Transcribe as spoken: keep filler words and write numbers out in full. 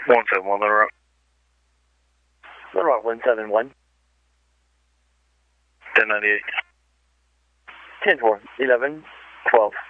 one seven one, Little Rock. Little Rock one seven one. ten ninety-eight. ten four, eleven, twelve.